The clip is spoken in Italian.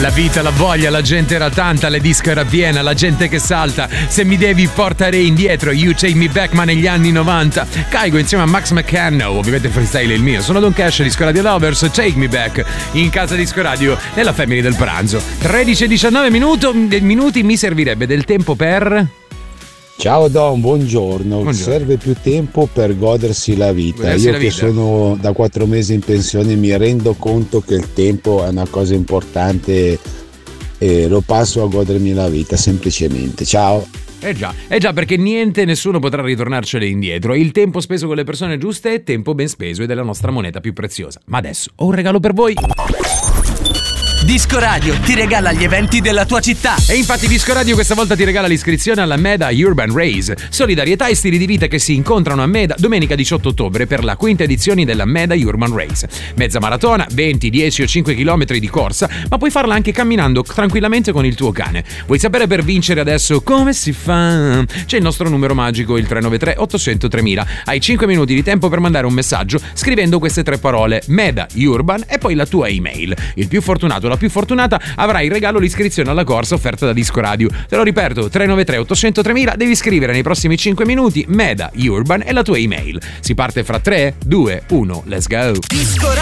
La vita, la voglia, la gente era tanta, le disco era piena, la gente che salta. Se mi devi portare indietro, You Take Me Back, ma negli anni 90. Caigo insieme a Max McCann, ovviamente freestyle è il mio. Sono Don Cash, Disco Radio Lovers, Take Me Back, in casa Disco Radio, nella Family del pranzo. 13:19 minuti, mi servirebbe del tempo per... Ciao Don, buongiorno. Serve più tempo per godersi la vita. Io che sono da 4 mesi in pensione mi rendo conto che il tempo è una cosa importante e lo passo a godermi la vita semplicemente. Ciao. Eh già, perché nessuno potrà ritornarcene indietro. Il tempo speso con le persone giuste è tempo ben speso ed è la nostra moneta più preziosa. Ma adesso ho un regalo per voi. Disco Radio ti regala gli eventi della tua città. E infatti Disco Radio questa volta ti regala l'iscrizione alla Meda Urban Race. Solidarietà e stili di vita che si incontrano a Meda domenica 18 ottobre per la quinta edizione della Meda Urban Race. Mezza maratona, 20, 10 o 5 km di corsa, ma puoi farla anche camminando tranquillamente con il tuo cane. Vuoi sapere per vincere adesso come si fa? C'è il nostro numero magico, il 393 800 3000. Hai 5 minuti di tempo per mandare un messaggio scrivendo queste 3 parole: Meda Urban e poi la tua email. Il più fortunato, la più fortunata avrà in regalo l'iscrizione alla corsa offerta da Disco Radio. Te lo ripeto, 393 800 3000, devi scrivere nei prossimi 5 minuti Meda Urban e la tua email. Si parte fra 3, 2, 1, let's go.